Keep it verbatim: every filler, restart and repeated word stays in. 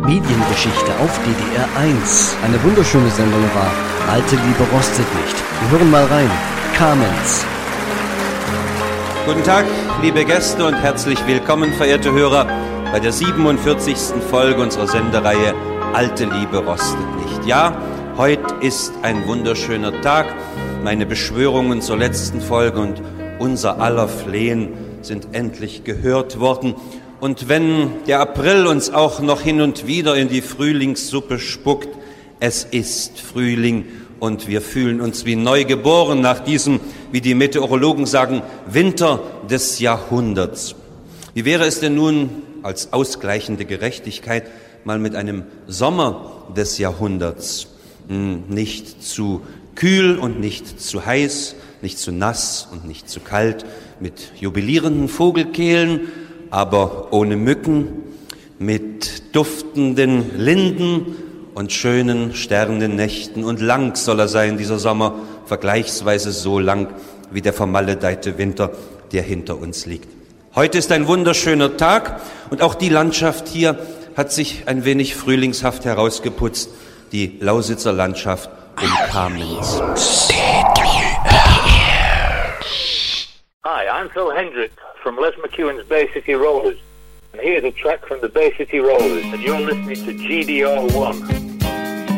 Mediengeschichte auf D D R eins. Eine wunderschöne Sendung war Alte Liebe rostet nicht. Wir hören mal rein. Kamenz. Guten Tag, liebe Gäste und herzlich willkommen, verehrte Hörer, bei der siebenundvierzigsten Folge unserer Sendereihe Alte Liebe rostet nicht. Ja, heute ist ein wunderschöner Tag. Meine Beschwörungen zur letzten Folge und unser aller Flehen sind endlich gehört worden. Und wenn der April uns auch noch hin und wieder in die Frühlingssuppe spuckt, es ist Frühling und wir fühlen uns wie neu geboren nach diesem, wie die Meteorologen sagen, Winter des Jahrhunderts. Wie wäre es denn nun als ausgleichende Gerechtigkeit mal mit einem Sommer des Jahrhunderts? Nicht zu kühl und nicht zu heiß, nicht zu nass und nicht zu kalt, mit jubilierenden Vogelkehlen, aber ohne Mücken, mit duftenden Linden und schönen Sternennächten. Und lang soll er sein, dieser Sommer, vergleichsweise so lang wie der vermaledeite Winter, der hinter uns liegt. Heute ist ein wunderschöner Tag und auch die Landschaft hier hat sich ein wenig frühlingshaft herausgeputzt, die Lausitzer Landschaft um Kamenz. Hi, I'm Phil Hendrick from Les McEwen's Bay City Rollers, and here's a track from the Bay City Rollers, and you're listening to G D R one.